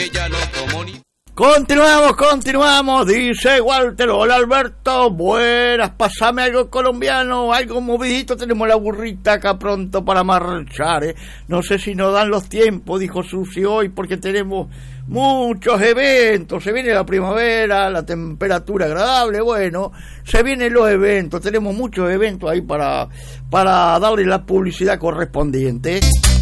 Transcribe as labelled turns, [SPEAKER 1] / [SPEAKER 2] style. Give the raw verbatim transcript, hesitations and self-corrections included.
[SPEAKER 1] ella no tomó ni...
[SPEAKER 2] Continuamos, continuamos, dice Walter, hola Alberto, buenas, pasame algo colombiano, algo movidito, tenemos la burrita acá pronto para marchar, ¿eh? No sé si nos dan los tiempos, dijo Susi hoy, porque tenemos muchos eventos, se viene la primavera, la temperatura agradable, bueno, se vienen los eventos, tenemos muchos eventos ahí para, para darle la publicidad correspondiente.